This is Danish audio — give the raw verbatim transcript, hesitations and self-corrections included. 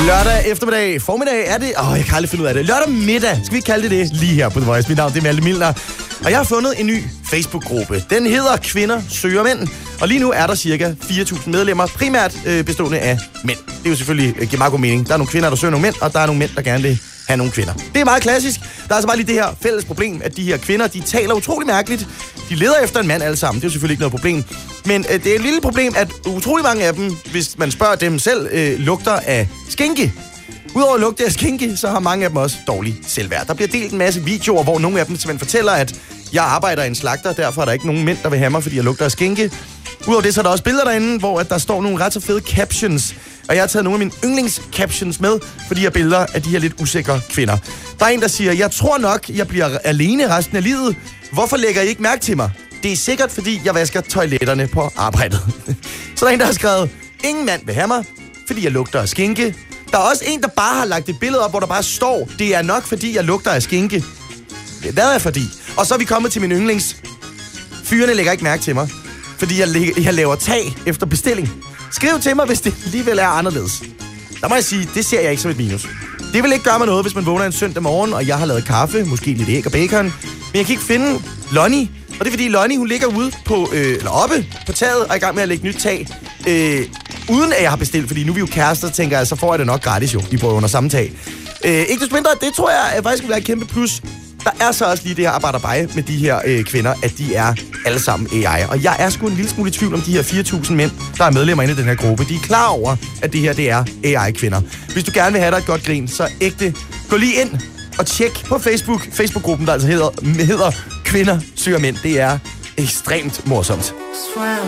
Lørdag eftermiddag, formiddag er det... Åh, oh, jeg kan aldrig finde ud af det. Lørdag middag, skal vi kalde det det, lige her på The Voice. Mit navn det er Malte Milner. Og jeg har fundet en ny Facebook-gruppe. Den hedder Kvinder Søger Mænd. Og lige nu er der cirka fire tusind medlemmer, primært øh, bestående af mænd. Det er jo selvfølgelig øh, giver meget god mening. Der er nogle kvinder, der søger nogle mænd, og der er nogle mænd, der gerne vil have nogle kvinder. Det er meget klassisk. Der er altså bare lige det her fælles problem, at de her kvinder, de taler utrolig mærkeligt. De leder efter en mand alle sammen. Det er jo selvfølgelig ikke noget problem. Men øh, det er et lille problem, at utrolig mange af dem, hvis man spørger dem selv, øh, lugter af skinke. Udover at lugte af skinke, så har mange af dem også dårlig selvværd. Der bliver delt en masse videoer, hvor nogle af dem simpelthen fortæller, at jeg arbejder i en slagter, derfor er der ikke nogen mænd, der vil have mig, fordi jeg lugter af skinke. Udover det, så er der også billeder derinde, hvor at der står nogle ret så fede captions. Og jeg har taget nogle af mine yndlingscaptions med, for de her billeder af de her lidt usikre kvinder. Der er en, der siger, jeg tror nok, jeg bliver alene resten af livet. Hvorfor lægger I ikke mærke til mig? Det er sikkert, fordi jeg vasker toiletterne på arbejdet. Så der er en, der har skrevet, ingen mand vil have mig, fordi jeg lugter af skinke. Der er også en, der bare har lagt et billede op, hvor der bare står, det er nok, fordi jeg lugter af skinke. Hvad er fordi? Og så er vi kommet til min yndlings. Fyrene lægger ikke mærke til mig, fordi jeg, jeg laver tag efter bestilling. Skriv til mig, hvis det alligevel er anderledes. Der må jeg sige, det ser jeg ikke som et minus. Det vil ikke gøre mig noget, hvis man vågner en søndag morgen, og jeg har lavet kaffe, måske lidt æg og bacon. Men jeg kan ikke finde Lonnie. Og det er fordi Lonnie, hun ligger ude på, øh, eller oppe på taget, og er i gang med at lægge nyt tag. Øh, uden at jeg har bestilt, fordi nu er vi jo kærester, tænker jeg, så får jeg det nok gratis jo. Vi bor under samme tag. Øh, ikke desto mindre, det tror jeg faktisk vil være et kæmpe plus. Der er så også lige det her arbejderbeje med de her øh, kvinder, at de er alle sammen A I. Og jeg er sgu en lille smule i tvivl om de her fire tusind mænd, der er medlemmer inde i den her gruppe. De er klar over, at det her det er A I-kvinder. Hvis du gerne vil have dig et godt grin, så ægte, gå lige ind og tjek på Facebook. Facebook-gruppen, der altså hedder, hedder Kvinder Søger Mænd. Det er ekstremt morsomt.